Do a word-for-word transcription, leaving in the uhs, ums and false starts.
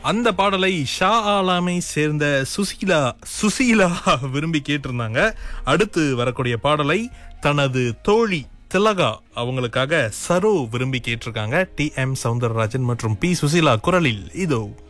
அந்த பாடலை ஷா ஆலாமை சேர்ந்த சுசீலா சுசீலா விரும்பி கேட்டிருந்தாங்க. அடுத்து வரக்கூடிய பாடலை தனது தோழி திலகா அவங்களுக்காக சரோ விரும்பி கேட்டிருக்காங்க. டி எம் சௌந்தரராஜன் மற்றும் பி சுசீலா குரலில் இதோ.